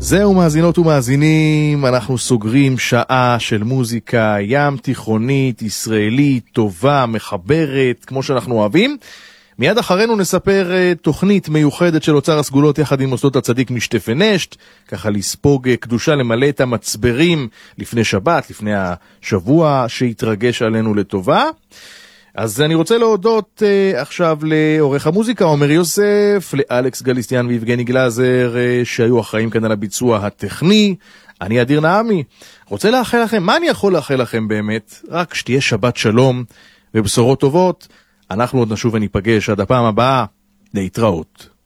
זהו מאזינות ומאזינים, אנחנו סוגרים שעה של מוזיקה ים תיכונית, ישראלית, טובה, מחברת, כמו שאנחנו אוהבים. מיד אחרינו נספר תוכנית מיוחדת של אוצר הסגולות יחד עם מוסדות הצדיק משטפנשט, ככה לספוג קדושה, למלא את המצברים לפני שבת, לפני השבוע שהתרגש עלינו לטובה. אז אני רוצה להודות עכשיו לעורך המוזיקה עומר יוסף, לאלכס גליסטיאן ויבגני גלזר שהיו אחראים כאן על הביצוע הטכני. אני אדיר נעמי, רוצה לאחל לכם, מה אני יכול לאחל לכם באמת? רק שתהיה שבת שלום ובשורות טובות. אנחנו עוד נשוב וניפגש עד הפעם הבאה, להתראות.